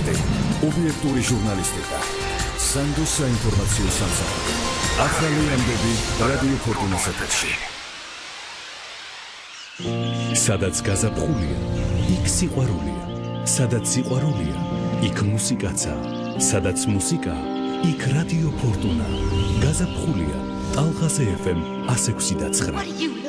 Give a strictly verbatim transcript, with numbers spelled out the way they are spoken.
ფაქტი, ობიექტური ჟურნალისტიკა, სანდოს საინფორმაციო სამსახური. ახალი ამბები რადიო ფორტუნას ეთერში. სადაც გაზაფხულია, იქ სიყვარულია. სადაც სიყვარულია, იქ მუსიკაცა. სადაც მუსიკა, იქ რადიო ფორტუნა. გაზაფხულია, ტალღაზე ეფ ემ one oh six point nine.